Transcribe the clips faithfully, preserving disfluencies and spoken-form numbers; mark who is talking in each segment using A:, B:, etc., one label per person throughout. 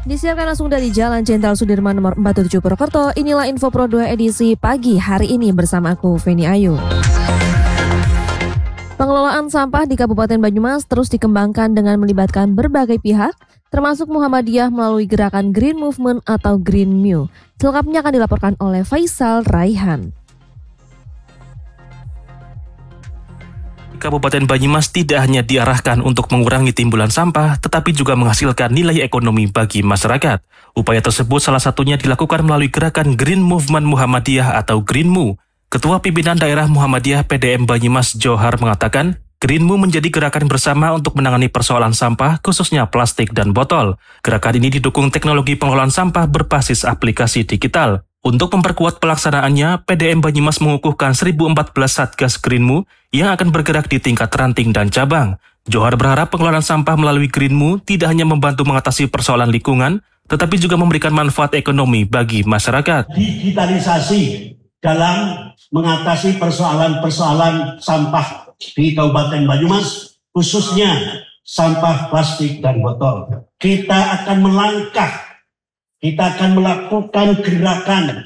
A: Disiarkan langsung dari Jalan Jenderal Sudirman nomor empat puluh tujuh Purwokerto. Inilah Info Pro dua edisi pagi hari ini bersama aku Feni Ayu. Pengelolaan sampah di Kabupaten Banyumas terus dikembangkan dengan melibatkan berbagai pihak, termasuk Muhammadiyah melalui gerakan Green Movement atau Green Mu. Selengkapnya akan dilaporkan oleh Faisal Raihan.
B: Kabupaten Banyumas tidak hanya diarahkan untuk mengurangi timbulan sampah, tetapi juga menghasilkan nilai ekonomi bagi masyarakat. Upaya tersebut salah satunya dilakukan melalui gerakan Green Movement Muhammadiyah atau Green Mu. Ketua Pimpinan Daerah Muhammadiyah P D M Banyumas Johar mengatakan, Green Mu menjadi gerakan bersama untuk menangani persoalan sampah, khususnya plastik dan botol. Gerakan ini didukung teknologi pengelolaan sampah berbasis aplikasi digital. Untuk memperkuat pelaksanaannya, P D M Banyumas mengukuhkan seribu empat belas Satgas Green Mu yang akan bergerak di tingkat ranting dan cabang. Johar berharap pengelolaan sampah melalui Green Mu tidak hanya membantu mengatasi persoalan lingkungan, tetapi juga memberikan manfaat ekonomi bagi masyarakat.
C: Digitalisasi dalam mengatasi persoalan-persoalan sampah di Kabupaten Banyumas, khususnya sampah plastik dan botol. Kita akan melangkah Kita akan melakukan gerakan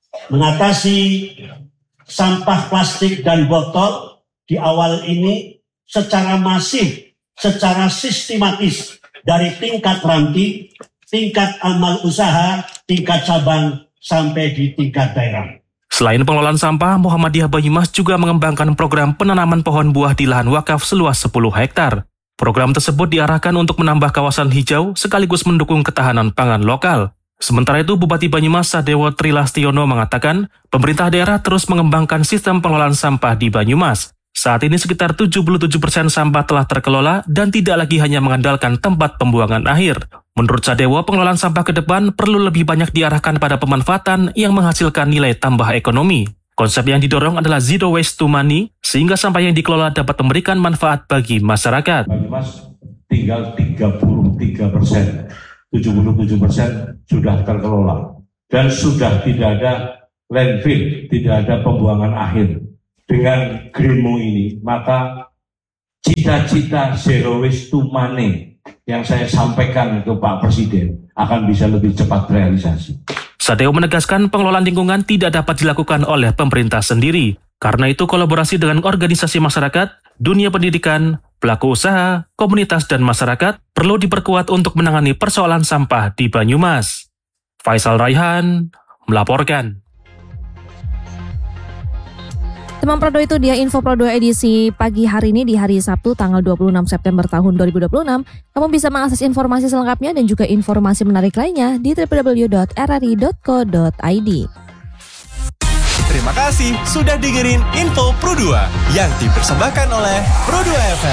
C: mengatasi sampah plastik dan botol di awal ini secara masif, secara sistematis dari tingkat ranting, tingkat amal usaha, tingkat cabang, sampai di tingkat daerah.
B: Selain pengelolaan sampah, Muhammadiyah Banyumas juga mengembangkan program penanaman pohon buah di lahan wakaf seluas sepuluh hektar. Program tersebut diarahkan untuk menambah kawasan hijau sekaligus mendukung ketahanan pangan lokal. Sementara itu, Bupati Banyumas Sadewo Trilastiono mengatakan, pemerintah daerah terus mengembangkan sistem pengelolaan sampah di Banyumas. Saat ini sekitar tujuh puluh tujuh persen sampah telah terkelola dan tidak lagi hanya mengandalkan tempat pembuangan akhir. Menurut Sadewo, pengelolaan sampah ke depan perlu lebih banyak diarahkan pada pemanfaatan yang menghasilkan nilai tambah ekonomi. Konsep yang didorong adalah zero waste to money, sehingga sampah yang dikelola dapat memberikan manfaat bagi masyarakat.
D: Banyumas tinggal tiga puluh tiga persen. tujuh puluh tujuh persen sudah terkelola dan sudah tidak ada landfill, tidak ada pembuangan akhir. Dengan Green Mu ini, maka cita-cita zero waste to money yang saya sampaikan ke Pak Presiden akan bisa lebih cepat realisasi.
B: Sadewo menegaskan pengelolaan lingkungan tidak dapat dilakukan oleh pemerintah sendiri. Karena itu kolaborasi dengan organisasi masyarakat, dunia pendidikan, pelaku usaha, komunitas dan masyarakat perlu diperkuat untuk menangani persoalan sampah di Banyumas. Faisal Raihan melaporkan.
A: Teman Pro dua itu dia Info Pro dua edisi pagi hari ini di hari Sabtu tanggal dua puluh enam September tahun dua ribu dua puluh enam. Kamu bisa mengakses informasi selengkapnya dan juga informasi menarik lainnya di w w w dot r r i dot co dot i d.
E: Terima kasih sudah dengerin Info Pro dua yang dipersembahkan oleh Pro dua F M.